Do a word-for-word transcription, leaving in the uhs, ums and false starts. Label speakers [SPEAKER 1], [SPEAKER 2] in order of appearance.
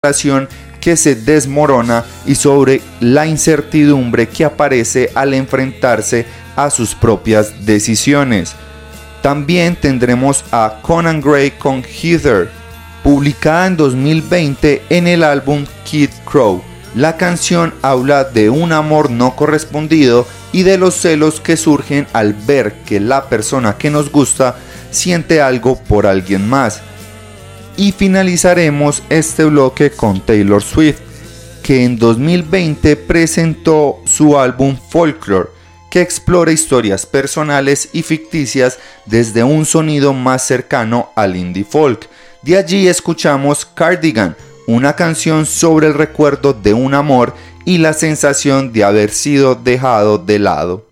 [SPEAKER 1] relación que se desmorona y sobre la incertidumbre que aparece al enfrentarse a sus propias decisiones. También tendremos a Conan Gray con Heather, publicada en dos mil veinte en el álbum Kid Crow. La canción habla de un amor no correspondido y de los celos que surgen al ver que la persona que nos gusta siente algo por alguien más. Y finalizaremos este bloque con Taylor Swift, que en dos mil veinte presentó su álbum Folklore, que explora historias personales y ficticias desde un sonido más cercano al indie folk. De allí escuchamos Cardigan, una canción sobre el recuerdo de un amor y la sensación de haber sido dejado de lado.